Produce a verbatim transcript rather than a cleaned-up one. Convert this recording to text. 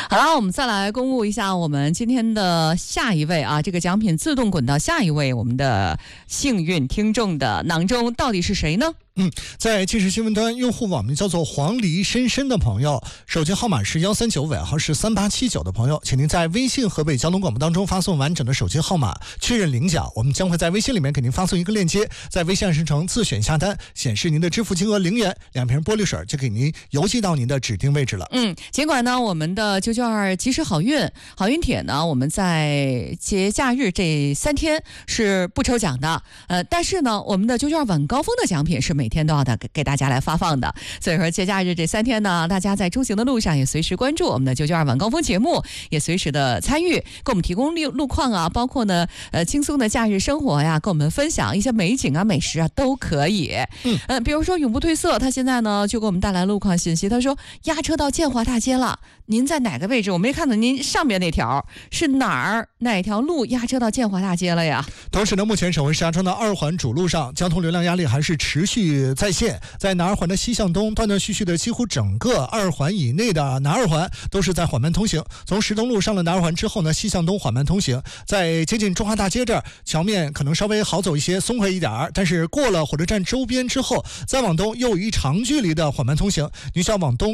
好了，我们再来公布一下我们今天的下一位啊，这个奖品自动滚到下一位我们的幸运听众的囊中，到底是谁呢？ 嗯，在即时新闻端用户网名叫做黄梨深深的朋友，手机号码是幺三九，尾号是三八七九的朋友，请您在微信河北交通广播当中发送完整的手机号码，确认领奖。我们将会在微信里面给您发送一个链接，在微信生成自选下单，显示您的支付金额零元，两瓶玻璃水就给您邮寄到您的指定位置了。 嗯，尽管呢我们的九九二及时好运好运帖呢，我们在节假日这三天是不抽奖的，呃，但是呢我们的九九二晚高峰的奖品是每天都要的给大家来发放的。所以说节假日这三天呢，大家在出行的路上也随时关注我们的九九二晚高峰节目，也随时的参与，给我们提供路路况啊，包括呢呃轻松的假日生活呀，跟我们分享一些美景啊美食啊都可以。嗯、呃，比如说永不褪色，他现在呢就给我们带来路况信息，他说压车到建华大街了，您在哪个位置？我没看到您上面那条是哪儿，哪条路压车到建华大街了呀？ 同时呢，目前省会石家庄的二环主路上交通流量压力还是持续在线，在南二环的西向东断断续续的，几乎整个二环以内的南二环都是在缓慢通行。从石东路上了南二环之后呢，西向东缓慢通行，在接近中华大街这儿，桥面可能稍微好走一些，松快一点儿，但是过了火车站周边之后，再往东又有一长距离的缓慢通行。你想往东